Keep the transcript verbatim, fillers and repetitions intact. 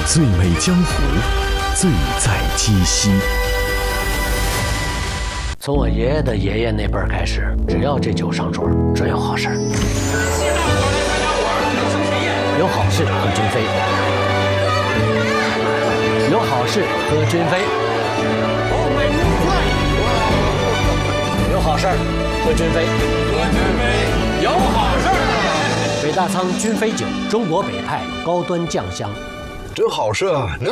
最美江湖，醉在鸡西。 从我爷爷的爷爷那辈儿开始，只要这酒上桌，准有好事儿。有好事喝君飞，有好事喝君飞，有好事儿喝君飞， 喝君飞，有好事儿。 北大仓君飞酒，中国北派高端酱香， 真好事啊！能